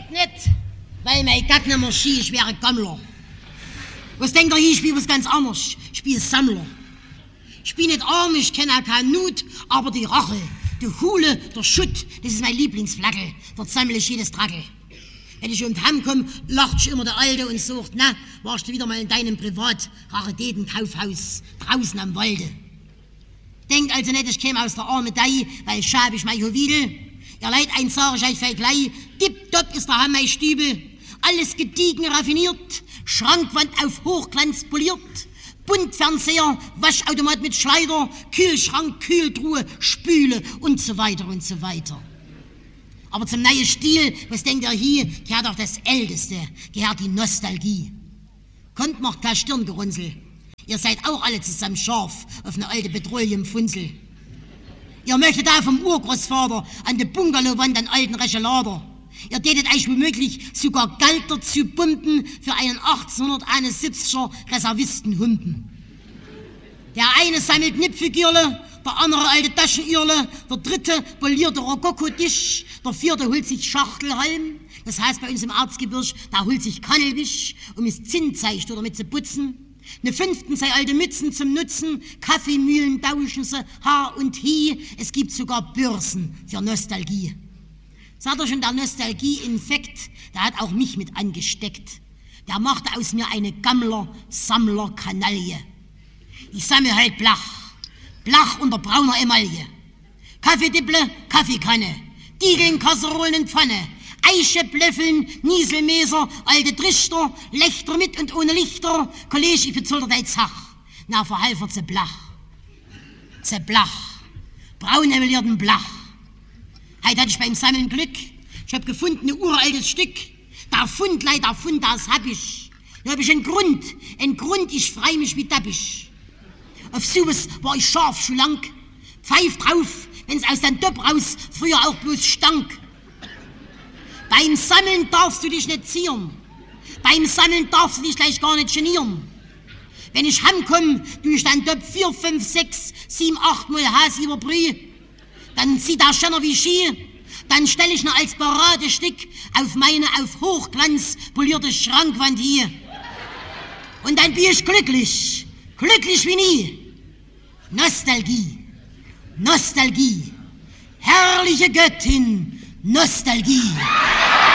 nicht, weil mein Gott nicht mehr schie, ich wäre Gammler. Was denkt ihr, ich spiele was ganz anderes? Ich spiele Sammler. Ich bin nicht arm, ich kenne auch keine Not, aber die Rache, die Hule, der Schutt, das ist mein Lieblingsflagge. Dort sammle ich jedes Trackel. Wenn ich um die Heim komme, lacht immer der Alte und sagt, na, warst du wieder mal in deinem Privat-Raritäten-Kaufhaus draußen am Walde. Denkt also nicht, ich käme aus der Armedei, weil schab ich mein Juwel. Ihr Leid, eins sag ich euch für gleich, tipptopp ist der Heim mein Stübel. Alles gediegen, raffiniert, Schrankwand auf Hochglanz poliert, Buntfernseher, Waschautomat mit Schleider, Kühlschrank, Kühltruhe, Spüle und so weiter und so weiter. Aber zum neuen Stil, was denkt ihr hier, gehört auch das Älteste, gehört die Nostalgie. Kommt, macht kein Stirngerunzel. Ihr seid auch alle zusammen scharf auf eine alte Petroleumfunzel. Ihr möchtet da vom Urgroßvater an der Bungalowwand an alten Rechelader. Ihr tätet euch womöglich sogar Geld dazu pumpen für einen 1871er Reservistenhumpen. Der eine sammelt Nippfigürle, der andere alte Taschenirle, der dritte polierte Rokoko-Tisch, der vierte holt sich Schachtelhalm, das heißt bei uns im Erzgebirge, da holt sich Kannelwisch, um es Zinntzeigt oder mit zu putzen. Ne fünften sei alte Mützen zum Nutzen, Kaffeemühlen tauschen sie, Haar und Hie, es gibt sogar Börsen für Nostalgie. Sagt ihr schon, der Nostalgie-Infekt, der hat auch mich mit angesteckt. Der machte aus mir eine Gammler-Sammler-Kanaille. Ich sammle halt Blach unter brauner Emaille. Kaffeedipple, Kaffeekanne, Diegeln, Kasserollen und Pfanne, Eiche, Blöffeln, Nieselmeser, alte Trichter, Lächter mit und ohne Lichter, Kollege, ich bezoll dir dein Zach. Na, verhalfer ze Blach. Braun emelierten Blach. Heute hatte ich beim Sammeln Glück. Ich hab gefunden, ein uraltes Stück. Der Fund, das hab ich. Da hab ich einen Grund, ich freu mich wie Tappich. Auf sowas war ich scharf, schon lang. Pfeif drauf, wenn's aus dem Topf raus früher auch bloß stank. Beim Sammeln darfst du dich nicht zieren. Beim Sammeln darfst du dich gleich gar nicht genieren. Wenn ich heimkomm, tu ich dann Topf 4, 5, 6, 7, 8 Mal Has über Brühe. Dann zieht der Schenner wie Ski. Dann stell ich noch als Paradestück auf meine auf Hochglanz polierte Schrankwand hier. Und dann bin ich glücklich wie nie. Nostalgie, herrliche Göttin, Nostalgie.